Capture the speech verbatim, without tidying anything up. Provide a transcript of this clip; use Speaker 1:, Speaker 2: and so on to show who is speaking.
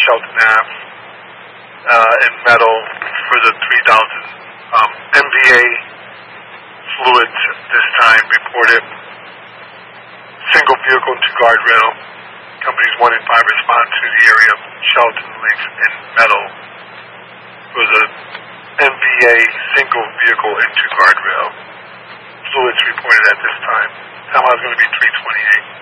Speaker 1: Shelton Ave, uh, in metal for the three thousand. Um, M V A fluids this time reported single vehicle to guardrail. Companies one and five respond to the area of Shelton Lakes in metal. It was a M V A single vehicle into guardrail. Fluids reported at this time. Time I was going to be three twenty-eight.